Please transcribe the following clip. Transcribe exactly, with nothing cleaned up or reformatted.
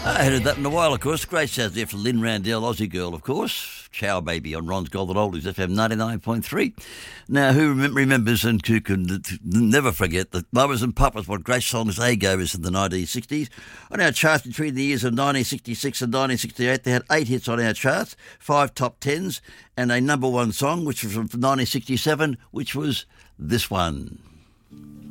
I heard that in a while, of course. Great sounds there for Lynn Randell, Aussie girl, of course. Chow Baby on Ron's Golden Oldies, F M ninety-nine point three. Now, who rem- remembers and who can never forget that Mamas and Papas, what great songs they gave us in the nineteen sixties. On our charts between the years of nineteen sixty-six and nineteen sixty-eight, they had eight hits on our charts, five top tens, and a number one song, which was from nineteen sixty-seven, which was this one.